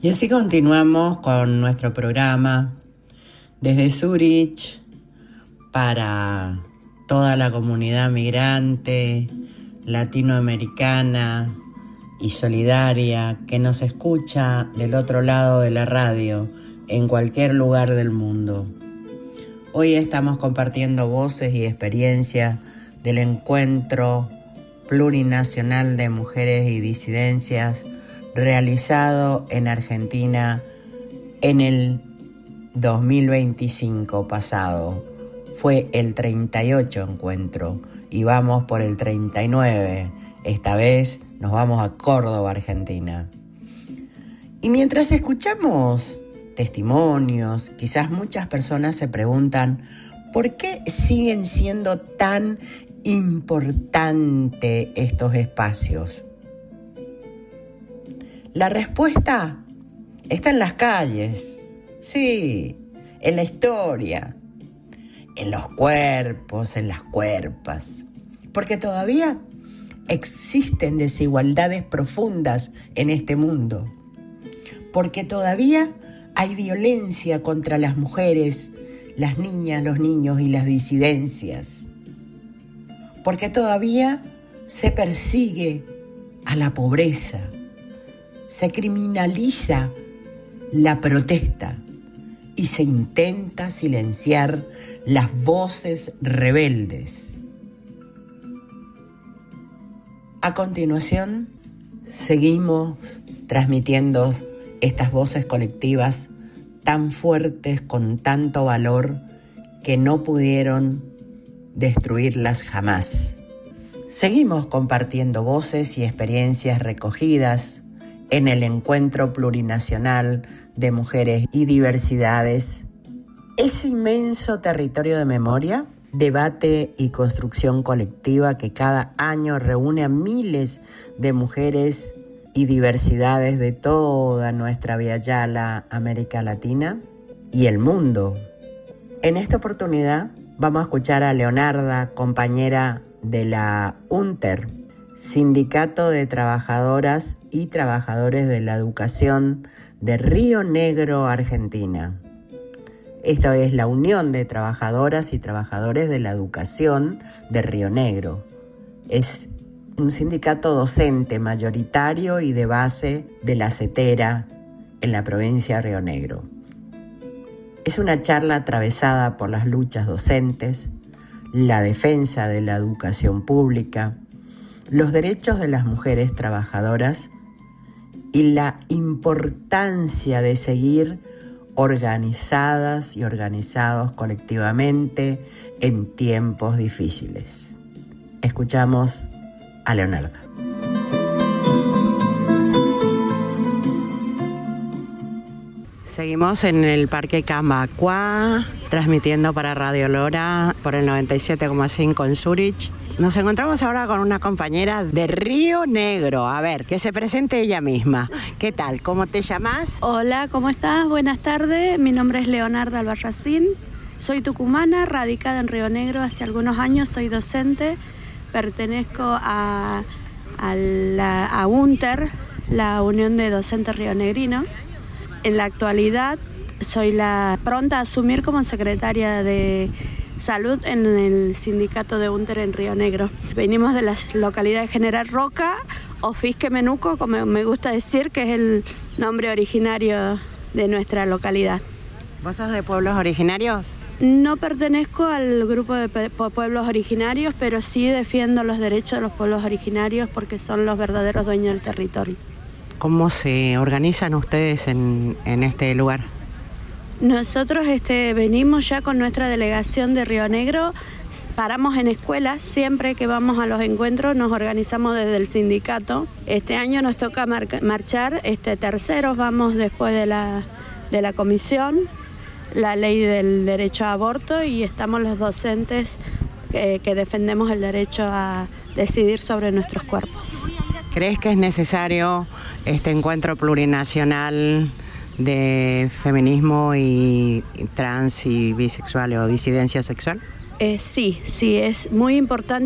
Y así continuamos con nuestro programa desde Zurich para toda la comunidad migrante, latinoamericana y solidaria que nos escucha del otro lado de la radio, en cualquier lugar del mundo. Hoy estamos compartiendo voces y experiencias del Encuentro Plurinacional de Mujeres y Disidencias realizado en Argentina en el 2025 pasado. Fue el 38 encuentro y vamos por el 39. Esta vez nos vamos a Córdoba, Argentina. Y mientras escuchamos testimonios, quizás muchas personas se preguntan ¿por qué siguen siendo tan importantes estos espacios? La respuesta está en las calles, sí, en la historia, en los cuerpos, en las cuerpas, porque todavía existen desigualdades profundas en este mundo, porque todavía hay violencia contra las mujeres, las niñas, los niños y las disidencias, porque todavía se persigue a la pobreza, se criminaliza la protesta y se intenta silenciar las voces rebeldes. A continuación, seguimos transmitiendo estas voces colectivas tan fuertes, con tanto valor, que no pudieron destruirlas jamás. Seguimos compartiendo voces y experiencias recogidas en el Encuentro Plurinacional de Mujeres y Diversidades. Ese inmenso territorio de memoria, debate y construcción colectiva que cada año reúne a miles de mujeres y diversidades de toda nuestra Via Yala, América Latina y el mundo. En esta oportunidad vamos a escuchar a Leonarda, compañera de la UNTER, Sindicato de Trabajadoras y Trabajadores de la Educación de Río Negro, Argentina. Esto es la Unión de Trabajadoras y Trabajadores de la Educación de Río Negro. Es un sindicato docente mayoritario y de base de la CETERA en la provincia de Río Negro. Es una charla atravesada por las luchas docentes, la defensa de la educación pública, los derechos de las mujeres trabajadoras y la importancia de seguir organizadas y organizados colectivamente en tiempos difíciles. Escuchamos a Leonarda. Seguimos en el Parque Camacuá, transmitiendo para Radio Lora por el 97,5 en Zurich. Nos encontramos ahora con una compañera de Río Negro. A ver, que se presente ella misma. ¿Qué tal? ¿Cómo te llamas? Hola, ¿cómo estás? Buenas tardes. Mi nombre es Leonarda Albarracín. Soy tucumana, radicada en Río Negro hace algunos años. Soy docente. Pertenezco a UNTER, la Unión de Docentes Rionegrinos. En la actualidad soy la pronta a asumir como secretaria de Salud en el sindicato de UNTER en Río Negro. Venimos de la localidad de General Roca o Fisque Menuco, como me gusta decir, que es el nombre originario de nuestra localidad. ¿Vos sos de pueblos originarios? No pertenezco al grupo de pueblos originarios, pero sí defiendo los derechos de los pueblos originarios porque son los verdaderos dueños del territorio. ¿Cómo se organizan ustedes en este lugar? Nosotros venimos ya con nuestra delegación de Río Negro, paramos en escuelas, siempre que vamos a los encuentros nos organizamos desde el sindicato. Este año nos toca marchar, terceros vamos después de la comisión, la ley del derecho a aborto, y estamos los docentes que defendemos el derecho a decidir sobre nuestros cuerpos. ¿Crees que es necesario este encuentro plurinacional de feminismo y trans y bisexual o disidencia sexual? Sí, es muy importante.